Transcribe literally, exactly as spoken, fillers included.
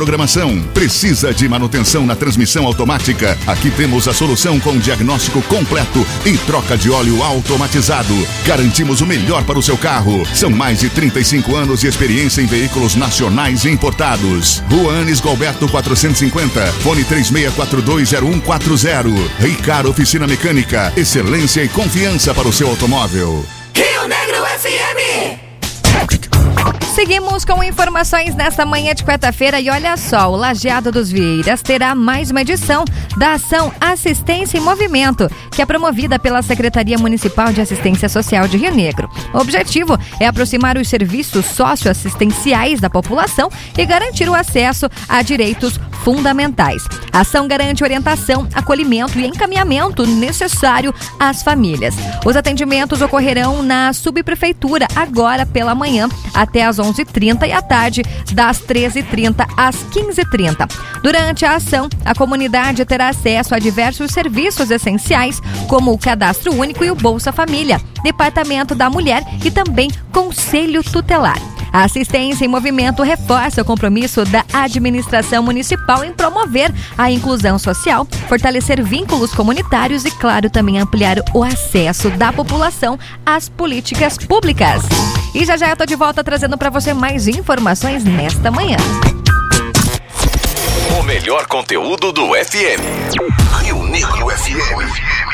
programação. Precisa de manutenção na transmissão automática? Aqui temos a solução com diagnóstico completo e troca de óleo automatizado. Garantimos o melhor para o seu carro. São mais de trinta e cinco anos de experiência em veículos nacionais e importados. Rua Anis Galberto quatrocentos e cinquenta, fone três seis quatro dois zero um quatro zero. Ricar Oficina Mecânica, excelência e confiança para o seu automóvel. Rio Negro F M. Seguimos com informações nesta manhã de quarta-feira e olha só, o Lajeado dos Vieiras terá mais uma edição da ação Assistência em Movimento, que é promovida pela Secretaria Municipal de Assistência Social de Rio Negro. O objetivo é aproximar os serviços socioassistenciais da população e garantir o acesso a direitos fundamentais. A ação garante orientação, acolhimento e encaminhamento necessário às famílias. Os atendimentos ocorrerão na subprefeitura agora pela manhã até às onze e trinta e à tarde das treze e trinta às quinze e trinta. Durante a ação, a comunidade terá acesso a diversos serviços essenciais, como o Cadastro Único e o Bolsa Família, Departamento da Mulher e também Conselho Tutelar. A Assistência em Movimento reforça o compromisso da administração municipal em promover a inclusão social, fortalecer vínculos comunitários e, claro, também ampliar o acesso da população às políticas públicas. E já já eu tô de volta trazendo para você mais informações nesta manhã. O melhor conteúdo do F M. Rio Negro F M.